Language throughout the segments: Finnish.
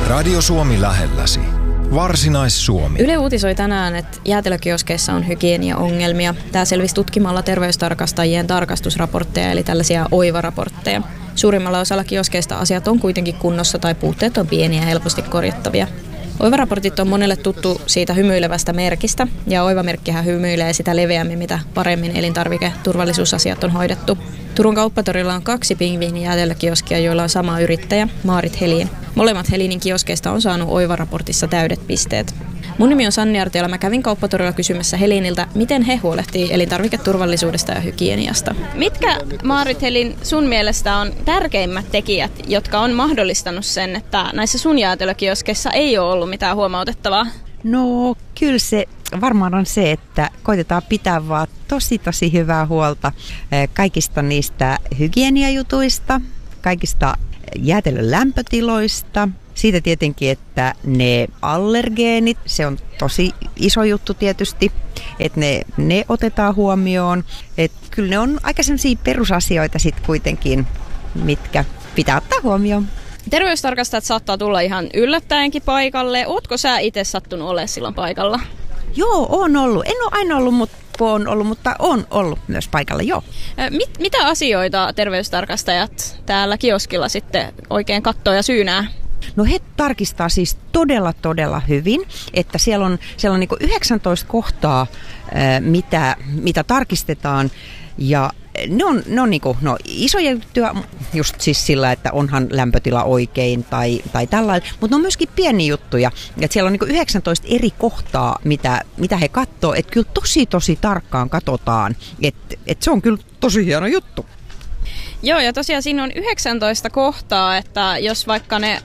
Radio Suomi lähelläsi. Varsinais-Suomi. Yle uutisoi tänään, että jäätelökioskeissa on hygieniaongelmia. Tämä selvisi tutkimalla terveystarkastajien tarkastusraportteja, eli tällaisia oivaraportteja. Suurimmalla osalla kioskeista asiat on kuitenkin kunnossa tai puutteet on pieniä ja helposti korjattavia. Oivaraportit on monelle tuttu siitä hymyilevästä merkistä, ja oivamerkkihän hymyilee sitä leveämmin, mitä paremmin elintarviketurvallisuusasiat on hoidettu. Turun kauppatorilla on 2 pingviinijäätelökioskia, joilla on sama yrittäjä, Maarit Helin. Molemmat Helinin kioskeista on saanut oivaraportissa täydet pisteet. Mun nimi on Sanni Artiola. Mä kävin kauppatorilla kysymässä Heliniltä, miten he huolehtii elintarviketurvallisuudesta ja hygieniasta. Mitkä, Maarit Helin, sun mielestä on tärkeimmät tekijät, jotka on mahdollistanut sen, että näissä sun jäätelökioskeissa ei ole ollut mitään huomautettavaa? No kyllä se varmaan on se, että koitetaan pitää vaan tosi hyvää huolta kaikista niistä hygieniajutuista, kaikista jäätelön lämpötiloista. Siitä tietenkin, että ne allergeenit, se on tosi iso juttu tietysti, että ne otetaan huomioon. Että kyllä ne on aika sellaisia perusasioita sitten kuitenkin, mitkä pitää ottaa huomioon. Terveystarkastajat saattaa tulla ihan yllättäenkin paikalle. Ootko sä itse sattunut olemaan silloin paikalla? Joo, on ollut. En ole aina ollut, mutta on ollut myös paikalla, joo. Mitä asioita terveystarkastajat täällä kioskilla sitten oikein katsoo ja syynää? No he tarkistaa siis todella hyvin, että siellä on niin kuin 19 kohtaa, mitä tarkistetaan, ja ne on isoja juttuja, just siis sillä, että onhan lämpötila oikein tai tällainen, mutta ne on myöskin pieniä juttuja. Että siellä on niin kuin 19 eri kohtaa, mitä he katsoo, että kyllä tosi tarkkaan katsotaan, että se on kyllä tosi hieno juttu. Joo, ja tosiaan siinä on 19 kohtaa, että jos vaikka ne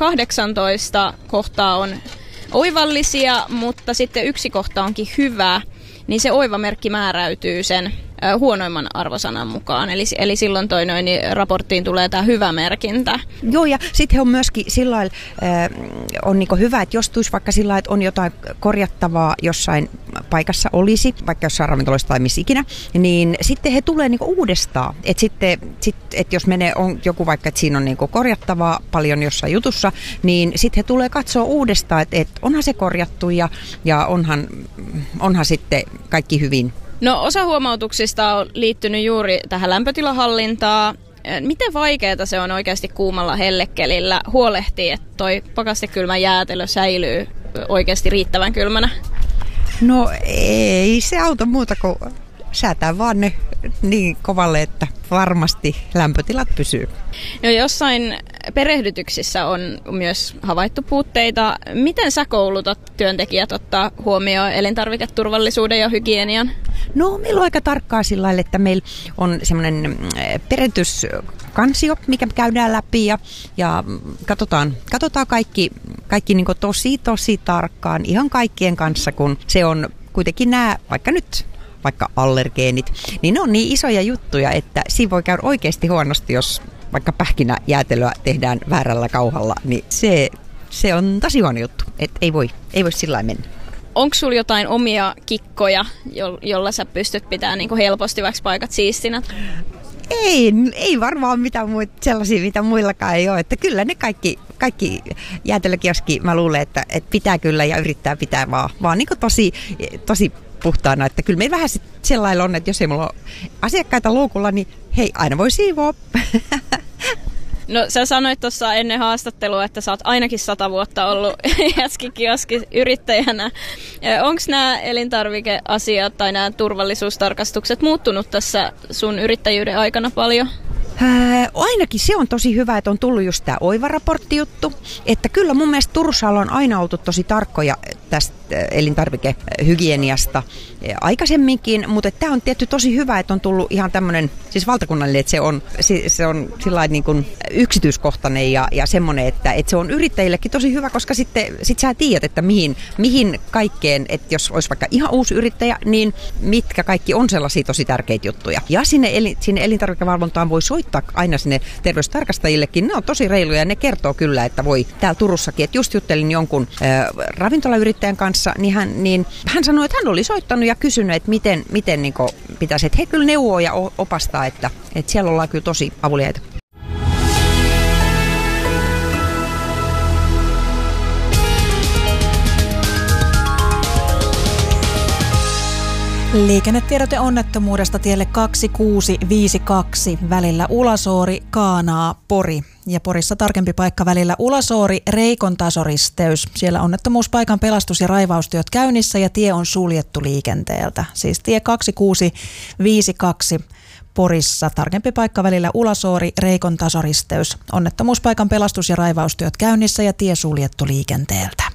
18 kohtaa on oivallisia, mutta sitten yksi kohta onkin hyvä, niin se oivamerkki määräytyy sen huonoimman arvosanan mukaan. Eli silloin niin raporttiin tulee tämä hyvä merkintä. Joo, ja sitten he on myöskin sillä lailla, on niinku hyvä, että jos tulisi vaikka sillä lailla, että on jotain korjattavaa jossain paikassa olisi, vaikka jossain ravintolassa tai missä ikinä, niin sitten he tulee niinku uudestaan. Että et jos on joku vaikka, että siinä on niinku korjattavaa paljon jossain jutussa, niin sitten he tulee katsoa uudestaan, että onhan se korjattu ja onhan sitten kaikki hyvin. No, osa huomautuksista on liittynyt juuri tähän lämpötilahallintaan. Miten vaikeaa se on oikeasti kuumalla hellekelillä huolehtia, että toi pakastekylmä jäätelö säilyy oikeasti riittävän kylmänä? No ei se auta muuta kuin säätää vaan ne niin kovalle, että varmasti lämpötilat pysyy. No, jossain perehdytyksissä on myös havaittu puutteita. Miten sä koulutat työntekijät ottaa huomioon elintarviketurvallisuuden ja hygienian? No, meillä on aika tarkkaa sillä lailla, että meillä on semmoinen perehdytyskansio, mikä käydään läpi ja katsotaan kaikki niin kuin tosi tarkkaan ihan kaikkien kanssa, kun se on kuitenkin vaikka allergeenit, niin ne on niin isoja juttuja, että siinä voi käydä oikeasti huonosti, jos vaikka pähkinäjäätelöä tehdään väärällä kauhalla, niin se on tosi huono juttu, että ei voi sillä lailla mennä. Onko sulla jotain omia kikkoja, jolla sä pystyt pitämään niin kuin helposti vaikka paikat siistinä? Ei varmaan mitään muita sellaisia, mitä muillakaan ei ole. Että kyllä ne kaikki jäätelökioski, mä luulen, että pitää kyllä ja yrittää pitää vaan niin kuin tosi puhtaana. Että kyllä meillä vähän sellainen on, että jos ei mulla ole asiakkaita luukulla, niin hei, aina voi siivoa. No, sä sanoit tuossa ennen haastattelua, että sä oot ainakin 100 vuotta ollut jätskikioski-yrittäjänä. Onko nämä elintarvikeasiat tai nämä turvallisuustarkastukset muuttunut tässä sun yrittäjyyden aikana paljon? Ainakin se on tosi hyvä, että on tullut just tämä oivaraporttijuttu. Että kyllä mun mielestä Turussa on aina oltu tosi tarkkoja tästä elintarvikehygieniasta aikaisemminkin, mutta tämä on tietty tosi hyvä, että on tullut ihan tämmöinen, siis valtakunnallinen, että se on sillain niin kuin yksityiskohtainen ja semmoinen, että se on yrittäjillekin tosi hyvä, koska sitten sä tiedät, että mihin kaikkeen, että jos olisi vaikka ihan uusi yrittäjä, niin mitkä kaikki on sellaisia tosi tärkeitä juttuja. Ja sinne elintarvikevalvontaan voi soittaa aina sinne terveystarkastajillekin, ne on tosi reiluja ja ne kertoo kyllä, että voi täällä Turussakin, että just juttelin jonkun ravintolayrittäjän kanssa, niin hän sanoi, että hän oli soittanut ja kysynyt, että miten niin pitäisi, että he kyllä neuvoo ja opastaa, että siellä ollaan kyllä tosi avuliaita. Liikennetiedote onnettomuudesta tielle 2652 välillä Ulasoori, Kaanaa, Pori. Ja Porissa tarkempi paikka välillä Ulasoori, Reikon tasoristeys. Siellä onnettomuuspaikan pelastus- ja raivaustyöt käynnissä ja tie on suljettu liikenteeltä. Siis tie 2652 Porissa. Tarkempi paikka välillä Ulasoori, Reikon tasoristeys. Onnettomuuspaikan pelastus- ja raivaustyöt käynnissä ja tie suljettu liikenteeltä.